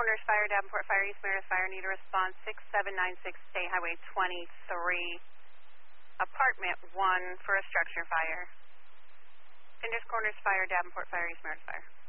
Corners Fire, Davenport Fire, East Meredith Fire, need a response 6796 State Highway 23, Apartment 1 for a structure fire. Flinders Corners Fire, Davenport Fire, East Meredith Fire.